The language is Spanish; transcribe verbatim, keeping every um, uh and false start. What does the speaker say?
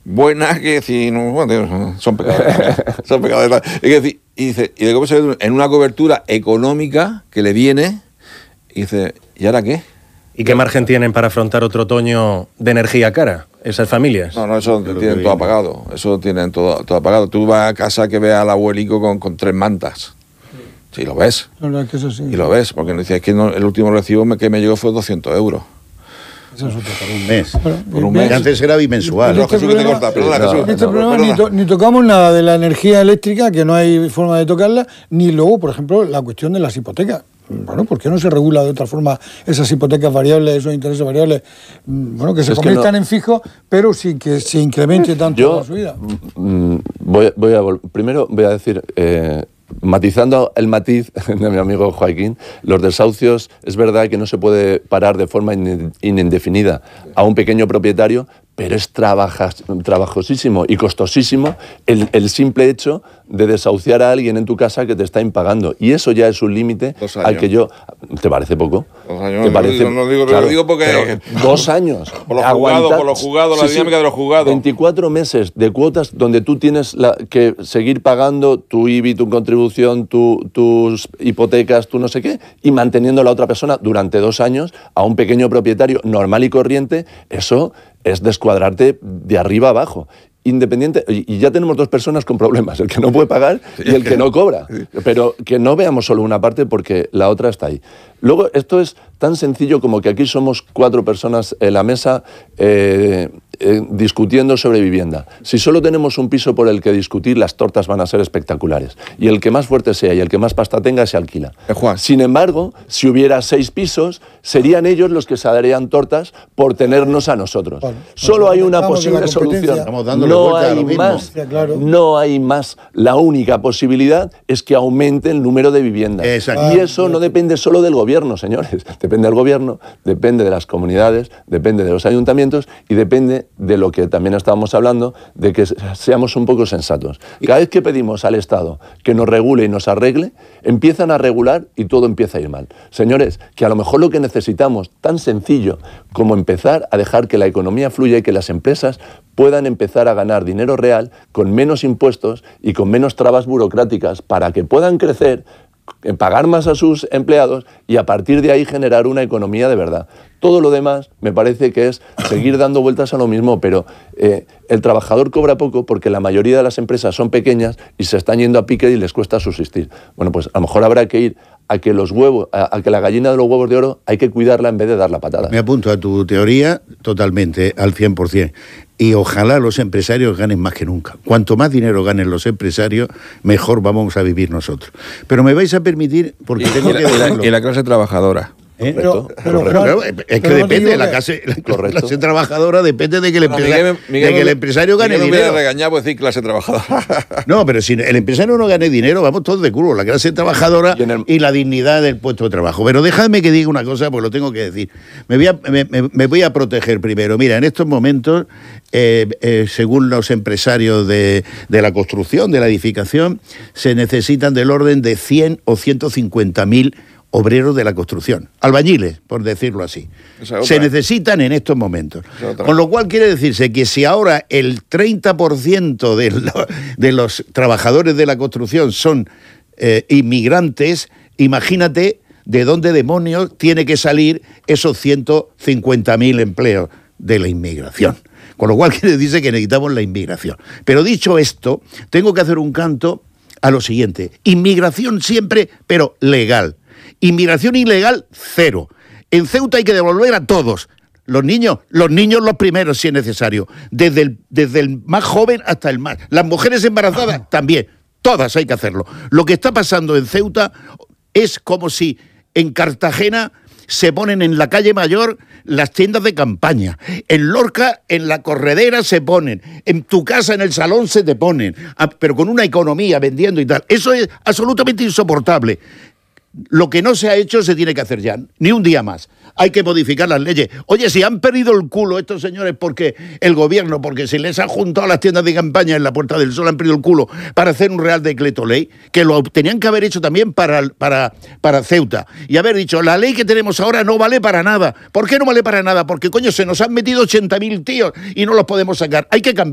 buenas que decir, no, bueno, son pecadores, son pecadores. Es decir, y dice, y de cómo se ve en una cobertura económica que le viene, y dice, ¿y ahora qué? ¿Y qué margen tienen para afrontar otro otoño de energía cara, esas familias? No, no, eso Pero tienen todo apagado, eso tienen todo, todo apagado. Tú vas a casa que veas al abuelico con, con tres mantas. Sí, lo ves. La verdad que eso sí. Y lo ves, porque no dices, es que no, el último recibo que me llegó fue doscientos euros. Eso es otro, por un mes. Pero, por un mes. Antes era bimensual. En este Jesús, problema, que te corta, perdona, en Jesús. este No, problema perdona. ni, to, ni tocamos nada de la energía eléctrica, que no hay forma de tocarla, ni luego, por ejemplo, la cuestión de las hipotecas. Bueno, ¿por qué no se regula de otra forma esas hipotecas variables, esos intereses variables? Bueno, que se Es conviertan que no, en fijos, pero sin que se incremente tanto yo, la subida. Mm, voy, voy a primero voy a decir, eh, matizando el matiz de mi amigo Joaquín, los desahucios es verdad que no se puede parar de forma in, indefinida a un pequeño propietario, pero es trabajas, trabajosísimo y costosísimo el, el simple hecho de desahuciar a alguien en tu casa que te está impagando. Y eso ya es un límite al que yo... ¿Te parece poco? Dos años. ¿Te parece? No, no digo, claro, lo digo porque... Dos años. Por los jugados, por los jugados, la sí, dinámica sí, de los jugados. veinticuatro meses de cuotas donde tú tienes la, que seguir pagando tu I B I, tu contribución, tu, tus hipotecas, tu no sé qué, y manteniendo a la otra persona durante dos años a un pequeño propietario normal y corriente. Eso es descuadrarte de arriba a abajo. Independiente, y ya tenemos dos personas con problemas, el que no puede pagar y el que no cobra, pero que no veamos solo una parte porque la otra está ahí. Luego, esto es tan sencillo como que aquí somos cuatro personas en la mesa eh, eh, discutiendo sobre vivienda. Si solo tenemos un piso por el que discutir, las tortas van a ser espectaculares. Y el que más fuerte sea y el que más pasta tenga se alquila. Eh, Juan. Sin embargo, si hubiera seis pisos, serían ellos los que se darían tortas por tenernos a nosotros. Bueno, solo hay una estamos en la posible competencia. solución. Estamos dándole No vuelta a lo hay mismo. más. Sí, claro. No hay más. La única posibilidad es que aumente el número de viviendas. Exacto. Y eso no depende solo del gobierno, señores. Depende del gobierno, depende de las comunidades, depende de los ayuntamientos y depende de lo que también estábamos hablando, de que seamos un poco sensatos. Cada vez que pedimos al Estado que nos regule y nos arregle, empiezan a regular y todo empieza a ir mal. Señores, que a lo mejor lo que necesitamos, tan sencillo como empezar a dejar que la economía fluya y que las empresas puedan empezar a ganar dinero real con menos impuestos y con menos trabas burocráticas para que puedan crecer, pagar más a sus empleados y a partir de ahí generar una economía de verdad. Todo lo demás me parece que es seguir dando vueltas a lo mismo, pero eh, el trabajador cobra poco porque la mayoría de las empresas son pequeñas y se están yendo a pique y les cuesta subsistir. Bueno, pues a lo mejor habrá que ir a que los huevos, a, a que la gallina de los huevos de oro hay que cuidarla en vez de dar la patada. Me apunto a tu teoría totalmente, al cien por ciento. Y ojalá los empresarios ganen más que nunca. Cuanto más dinero ganen los empresarios, mejor vamos a vivir nosotros. Pero me vais a permitir, porque tengo Y que la, y la- decirlo. y la clase trabajadora. ¿Eh? Correcto, pero, Pero, Juan, claro, es que pero no te depende, digo la que- clase, la Correcto. clase trabajadora depende de que el, No, empresa- Miguel me- Miguel de que el me- empresario gane Miguel me hubiera dinero. regañado por decir clase trabajadora. No, pero si el empresario no gane dinero, vamos todos de culo. La clase trabajadora Y en el- y la dignidad del puesto de trabajo. Pero dejadme que diga una cosa, porque lo tengo que decir. Me voy a, me, me- me voy a proteger primero. Mira, en estos momentos, eh, eh, según los empresarios de, de la construcción, de la edificación, se necesitan del orden de cien o ciento cincuenta mil obreros de la construcción, albañiles, por decirlo así. Esa es Se otra. necesitan en estos momentos. Esa es otra. Con lo cual quiere decirse que si ahora el treinta por ciento de, lo- de los trabajadores de la construcción son eh, inmigrantes, imagínate de dónde demonios tiene que salir esos ciento cincuenta mil empleos de la inmigración. Con lo cual quiere decirse que necesitamos la inmigración. Pero dicho esto, tengo que hacer un canto a lo siguiente. Inmigración siempre, pero legal. Inmigración ilegal, cero. En Ceuta hay que devolver a todos. Los niños, los niños los primeros si es necesario. Desde el, desde el más joven hasta el más. Las mujeres embarazadas también. Todas hay que hacerlo. Lo que está pasando en Ceuta es como si en Cartagena se ponen en la calle Mayor las tiendas de campaña. En Lorca, en la corredera se ponen. En tu casa, en el salón se te ponen. Ah, pero con una economía vendiendo y tal. Eso es absolutamente insoportable. Lo que no se ha hecho se tiene que hacer ya, ni un día más. Hay que modificar las leyes. Oye, si han perdido el culo estos señores porque el gobierno, porque se les ha juntado a las tiendas de campaña en la Puerta del Sol, han perdido el culo para hacer un Real Decreto Ley, que lo tenían que haber hecho también para, para, para Ceuta. Y haber dicho, la ley que tenemos ahora no vale para nada. ¿Por qué no vale para nada? Porque, coño, se nos han metido ochenta mil tíos y no los podemos sacar. Hay que cambiar.